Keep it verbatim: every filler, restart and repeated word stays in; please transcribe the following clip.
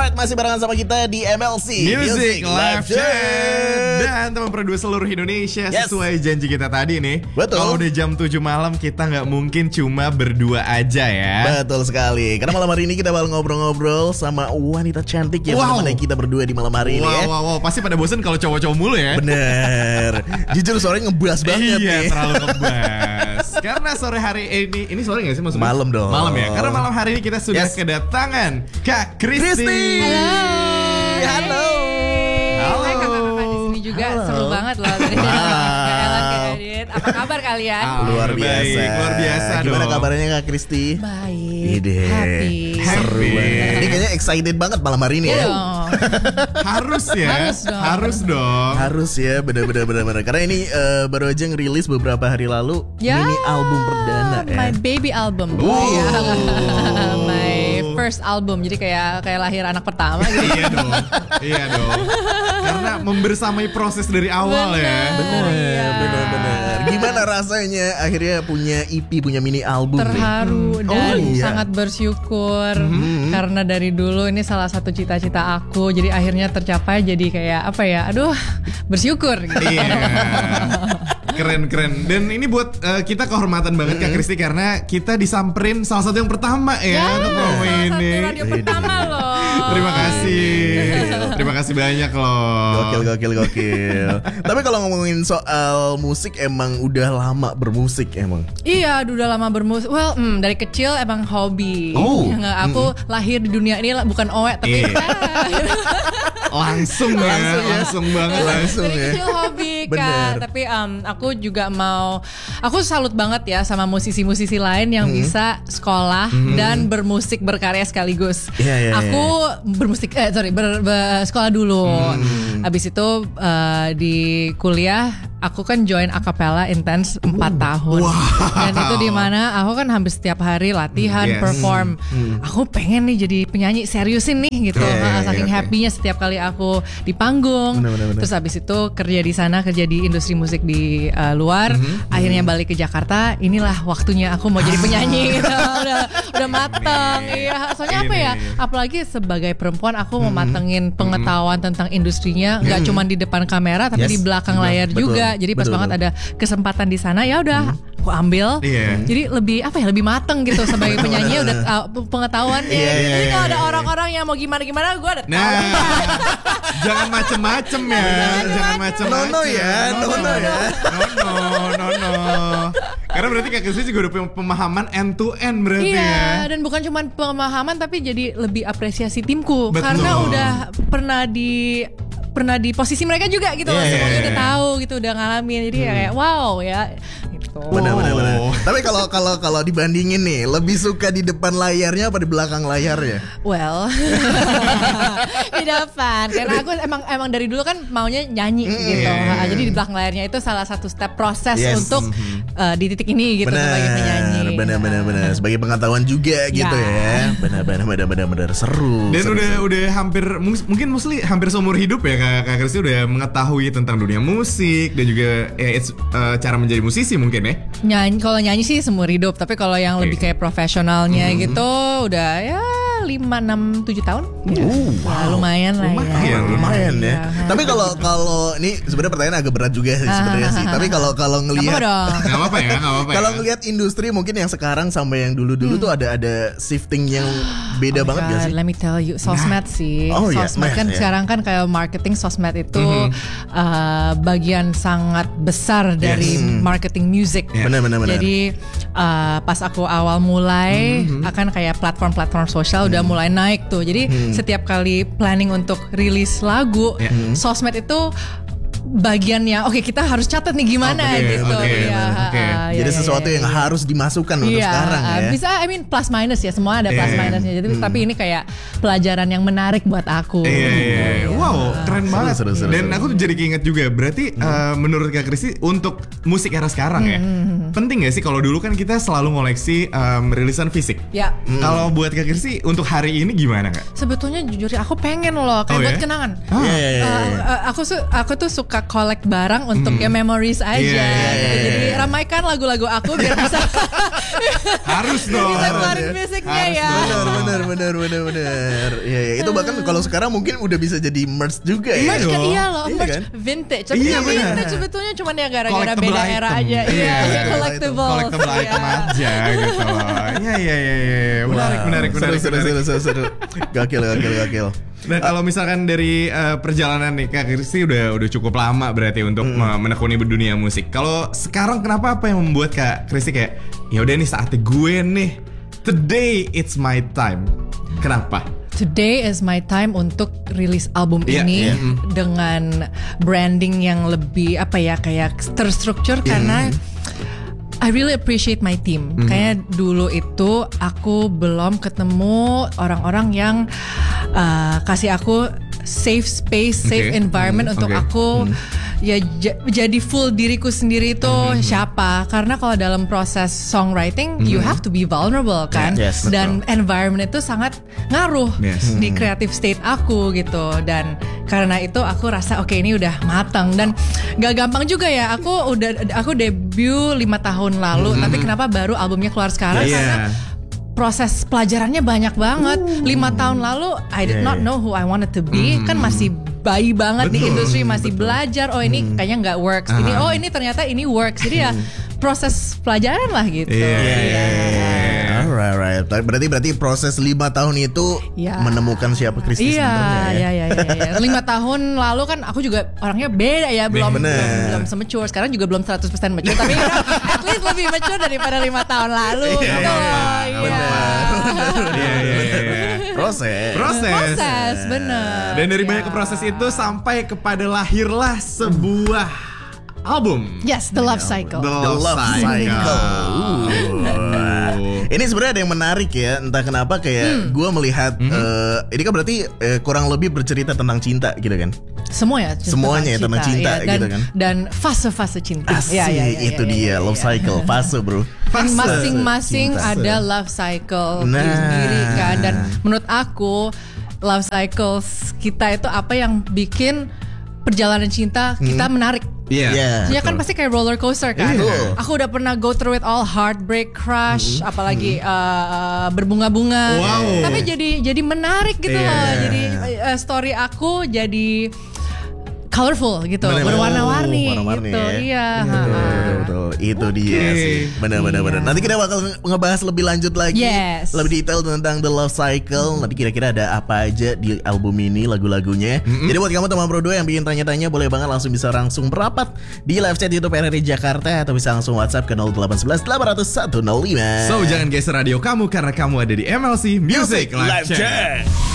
back masih barengan sama kita di M L C Music Live Chat. Dan teman produser seluruh Indonesia, yes. Sesuai janji kita tadi nih, betul. Kalau udah jam tujuh malam kita gak mungkin cuma berdua aja ya. Betul sekali. Karena malam hari ini kita bakal ngobrol-ngobrol sama wanita cantik yang wow. menemani kita berdua di malam hari wow, ini ya. Wow, wow, pasti pada bosan kalau cowok-cowok mulu ya. Bener. Jujur sore ngebas banget iya, nih. terlalu ngebas. Karena sore hari ini, ini sore gak sih maksudnya? Malam dong. Malam ya. Karena malam hari ini kita sudah yes. kedatangan Kak Kristi. Halo. Halo. Halo. Hai kakak-kakak di sini juga. Halo. Seru banget loh tadi. Wow. Kak Ella, Kak Edit. Apa kabar kalian? Ah, luar biasa. Baik, luar biasa. Gimana dong. kabarnya Kak Kristi? Baik. Ide. Happy. Seru banget. Ini kayaknya excited banget malam hari ini ya. ya. Harus ya. Harus dong. Harus dong. Harus ya, bener-bener bener-bener. Karena ini uh, baru aja ngerilis beberapa hari lalu ya, mini album perdana ya. My baby album. Wow. My first album. Jadi kayak kayak lahir anak pertama gitu. Iya dong. Iya dong. Karena membersamai proses dari awal bener, ya. Bener, iya. bener-bener. Gimana rasanya akhirnya punya E P, punya mini album? Terharu nih? dan oh, iya. sangat bersyukur hmm. karena dari dulu ini salah satu cita-cita aku. Jadi akhirnya tercapai. Jadi kayak apa ya? Aduh, bersyukur. Gitu. Iya. Keren-keren. Dan ini buat uh, kita kehormatan banget mm-hmm. Kak Kristi karena kita disamperin salah satu yang pertama ya, ya untuk promo ini. Radio pertama loh. Terima kasih. Terima kasih banyak loh. Gokil, gokil, gokil. Tapi kalau ngomongin soal musik emang udah lama bermusik emang. Iya, udah lama bermusik. Well, mm, dari kecil emang hobi. Oh. Nggak, aku mm-hmm. lahir di dunia ini bukan oek tapi langsung ya, langsung, ya. langsung banget langsung dari ya. kecil hobi Kak. Tapi um, aku juga mau, aku salut banget ya sama musisi-musisi lain yang hmm. bisa sekolah hmm. dan bermusik berkarya sekaligus. Yeah, yeah, aku yeah. bermusik, eh sorry, ber, ber, sekolah dulu. Hmm. Abis itu uh, di kuliah aku kan join acapella intense empat uh, tahun. Wow. Dan itu di mana aku kan hampir setiap hari latihan, yes. perform. Hmm. Aku pengen nih jadi penyanyi seriusin nih gitu. Yeah, Saking yeah, happy-nya okay. setiap kali aku di panggung. Bener, bener, bener. Terus abis itu kerja di sana, kerja di industri musik di uh, luar. Mm-hmm. Akhirnya balik ke Jakarta. Inilah waktunya aku mau jadi penyanyi. Gitu. udah udah mateng. Iya. Soalnya apa ya? Apalagi sebagai perempuan aku mau matengin pengetahuan tentang industrinya. Nggak cuma di depan kamera, tapi yes. di belakang layar betul. juga. Jadi pas betul, banget betul. ada kesempatan di sana, ya udah hmm. aku ambil. Yeah. Jadi lebih apa ya, lebih mateng gitu sebagai penyanyi udah uh, pengetahuannya. Yeah, gitu. Jadi kalau ada orang-orang yang mau gimana-gimana, gue udah tahu. Nah, jangan macem-macem ya, jangan macem-macem. Nono ya, nono ya, nono, nono. Karena berarti Kak Kristi juga udah punya pemahaman end to end berarti iya, ya. Iya, dan bukan cuma pemahaman tapi jadi lebih apresiasi timku. Betul. Karena udah pernah di pernah di posisi mereka juga gitu loh, yeah, semuanya yeah, udah tahu gitu, udah ngalamin, jadi hmm. kayak wow ya gitu. Benar, benar, benar. Tapi kalau kalau kalau dibandingin nih, lebih suka di depan layarnya apa di belakang layarnya? Well, di depan, karena aku emang emang dari dulu kan maunya nyanyi mm, gitu, yeah. jadi di belakang layarnya itu salah satu step proses yes. untuk mm-hmm. uh, di titik ini gitu benar, sebagai penyanyi. Benar, benar, benar. Sebagai pengetahuan juga gitu ya. Benar, benar, benar, benar, benar. Seru. Dan seru, udah seru. udah hampir mungkin mostly hampir seumur hidup ya Kak, Kak Kristi udah mengetahui tentang dunia musik dan juga ya, it's, uh, cara menjadi musisi mungkin ya. Nyanyi, kalau nyanyi sih seumur hidup, tapi kalau yang okay. lebih kayak profesionalnya mm-hmm. gitu udah ya lima, enam, tujuh tahun. Ya. Uh, wow. Ya, lumayan lah lumayan, ya. Lumayan ya. ya. Tapi kalau kalau ini sebenarnya pertanyaan agak berat juga sih sebenarnya sih. Tapi kalau kalau ngelihat enggak apa-apa ya, enggak apa-apa. Kalau ngelihat industri mungkin yang sekarang sama yang dulu-dulu hmm. tuh ada ada shifting yang beda oh banget God, gak sih? Let me tell you, sosmed nah. sih. Oh, sosmed yeah, kan yeah. sekarang kan kayak marketing sosmed itu mm-hmm. uh, bagian sangat besar dari yes. marketing music. Yeah. Benar-benar. Jadi uh, pas aku awal mulai mm-hmm. akan kayak platform-platform sosial mm-hmm. udah mulai naik tuh. Jadi mm-hmm. setiap kali planning untuk rilis lagu, yeah. sosmed itu bagiannya oke okay, kita harus catat nih gimana okay, gitu okay, ya. Okay. Uh, Jadi ya, sesuatu ya, yang ya. harus dimasukkan untuk ya, sekarang ya. Bisa I mean plus minus ya, semua ada plus yeah. minusnya. Jadi hmm. tapi ini kayak pelajaran yang menarik buat aku. Iya, yeah, yeah, yeah. Wow, keren seru, banget. Seru, seru, seru, Dan seru. aku tuh jadi keinget juga. Berarti hmm. uh, menurut Kak Kristi untuk musik era sekarang hmm. ya, penting gak sih kalau dulu kan kita selalu ngoleksi um, rilisan fisik. Ya. Hmm. Kalau buat Kak Kristi untuk hari ini gimana Kak? Sebetulnya jujur aku pengen loh kayak oh, buat ya? kenangan. Oh. Yeah, yeah, yeah. Uh, uh, aku su- aku tuh suka collect barang untuk hmm. ya memories aja. Yeah, yeah, yeah, yeah. Jadi ramaikan lagu-lagu aku biar bisa harus dong. bisa keluarin fisiknya ya. Benar, benar, benar benar benar. Iya ya, itu bahkan kalau sekarang mungkin udah bisa jadi merch juga ya. Merch kan iya loh, Iya merch kan? vintage. Tapi Iya, yang benar. vintage sebetulnya cuma ya gara-gara Collectible beda item. era aja. Iya, Iya, iya, collectible. Collectible item aja gitu loh. Iya iya iya iya. Menarik Wow. menarik Seru, menarik. seru, menarik. seru, seru, seru. Gakil, gakil, gakil. Nah kalau misalkan dari uh, perjalanan nih Kak Kristi udah udah cukup lama berarti untuk hmm. menekuni dunia musik. Kalau sekarang kenapa apa yang membuat Kak Kristi kayak ya udah nih saatnya gue nih, today it's my time. Kenapa? Today is my time untuk rilis album Yeah, ini yeah. dengan branding yang lebih apa ya kayak terstruktur karena I really appreciate my team. Mm-hmm. Kayak dulu itu aku belum ketemu orang-orang yang uh, kasih aku safe space, safe Okay. environment Mm, untuk okay. aku ya j- jadi full diriku sendiri itu Mm-hmm. siapa. Karena kalau dalam proses songwriting you have to be vulnerable kan. Yes, Dan environment itu sangat ngaruh Yes. di creative state aku gitu. Dan karena itu aku rasa oke ini udah matang dan gak gampang juga ya. Aku udah aku debut lima tahun lalu, tapi kenapa baru albumnya keluar sekarang? Iya. Karena proses pelajarannya banyak banget. Lima tahun lalu I did Yeah, not yeah. know who I wanted to be. Kan masih bayi banget di Betul, industri, masih belajar. Oh ini kayaknya nggak works. Ini Aha. oh ini ternyata ini works. Jadi ya proses pelajaran lah gitu. Iya, Iya, Iya. Alright, right. Berarti berarti proses lima tahun itu Ya. menemukan siapa Kristi Iya, sebenarnya ya. iya, iya, iya, iya. Lima tahun lalu kan aku juga orangnya beda ya, belum Bener. belum, belum semature. Sekarang juga belum seratus persen mature, tapi you know, at least lebih mature daripada lima tahun lalu. Iya, Gitu iya, loh, iya. iya. Iya iya iya. Proses. Proses. Proses, bener. Dan dari Iya. banyak proses itu sampai kepada lahirlah sebuah album. Yes, The Love Cycle. The The Love Cycle. Uh. Ini sebenarnya ada yang menarik ya, entah kenapa kayak gue melihat eh, ini kan berarti eh, kurang lebih bercerita tentang cinta gitu kan. Semua ya, cinta, Semuanya ya, tentang cinta iya, dan, gitu kan. Dan fase-fase cinta. Asik, Iya, iya, iya, itu iya, dia iya, love iya. cycle, fase bro. Dan Fase masing-masing cinta. ada love cycle Nah. sendiri kan. Dan menurut aku love cycles kita itu apa yang bikin perjalanan cinta kita menarik. Iya. Iya. Ya kan pasti kayak roller coaster kan. Iya. Aku udah pernah go through it all, heartbreak, crush, apalagi uh, uh, berbunga-bunga. Wow. Tapi jadi jadi menarik gitu Iya. loh. Jadi uh, story aku jadi colorful gitu, Bener-bener. berwarna-warni Oh, warna-warni gitu. ya. Iya. Betul, ha-ha. betul, betul. Itu dia Oke. sih. Benar-benar benar. Nanti kita bakal ngebahas lebih lanjut lagi, Yes. lebih detail tentang The Love Cycle. Nanti kira-kira ada apa aja di album ini, lagu-lagunya. Jadi buat kamu teman Bro dua yang bikin tanya-tanya, boleh banget langsung bisa langsung merapat di live chat YouTube R R I Jakarta atau bisa langsung WhatsApp ke nol delapan satu satu delapan nol nol satu nol lima. So jangan geser radio kamu karena kamu ada di M L C Music Live Chat.